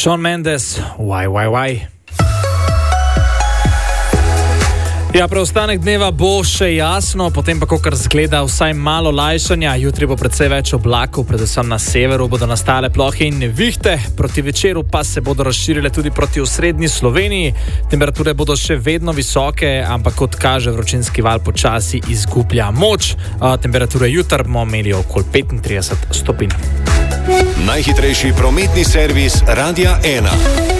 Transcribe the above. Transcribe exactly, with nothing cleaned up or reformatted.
Shawn Mendes, why, why, why. Ja, preostanek dneva bo še jasno, potem pa, kakor zgleda, vsaj malo lajšanja. Jutri bo precej več oblakov, predvsem na severu bodo nastale plohe in nevihte, proti večeru pa se bodo razširile tudi proti osrednji Sloveniji. Temperature bodo še vedno visoke, ampak kot kaže, vročinski val počasi izgublja moč. Temperature jutri bomo imeli okoli petintrideset stopinj. Najhitrejši prometni servis Radia ena.